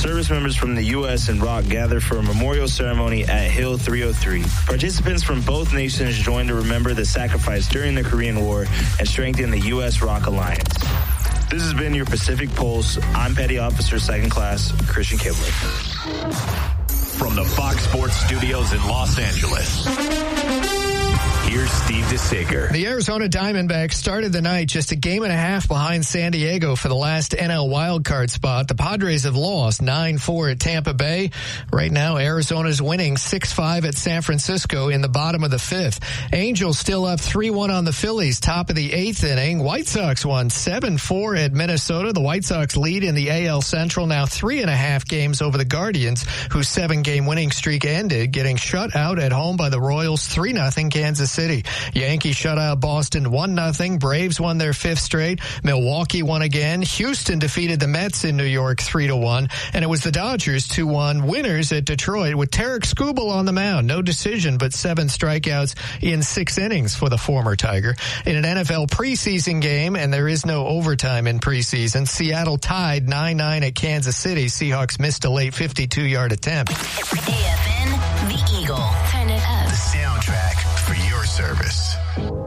service members from the U.S. and ROK gather for a memorial ceremony at Hill 303. Participants from both nations join to remember the sacrifice during the Korean War and strengthen the U.S.-ROK alliance. This has been your Pacific Pulse. I'm Petty Officer 2nd Class Christian Kibler. From the Fox Sports Studios in Los Angeles, here's Steve DeSager. The Arizona Diamondbacks started the night just a game and a half behind San Diego for the last NL wildcard spot. The Padres have lost 9-4 at Tampa Bay. Right now, Arizona's winning 6-5 at San Francisco in the bottom of the fifth. Angels still up 3-1 on the Phillies, top of the eighth inning. White Sox won 7-4 at Minnesota. The White Sox lead in the AL Central now 3.5 games over the Guardians, whose 7-game winning streak ended, getting shut out at home by the Royals 3-0 Kansas City. Yankees shut out Boston 1-0. Braves won their 5th straight. Milwaukee won again. Houston defeated the Mets in New York 3-1. And it was the Dodgers 2-1 winners at Detroit with Tarek Skubal on the mound. No decision, but 7 strikeouts in 6 innings for the former Tiger. In an NFL preseason game, and there is no overtime in preseason, Seattle tied 9-9 at Kansas City. Seahawks missed a late 52-yard attempt. AFN, The Eagle. Turn it up. The soundtrack for your service.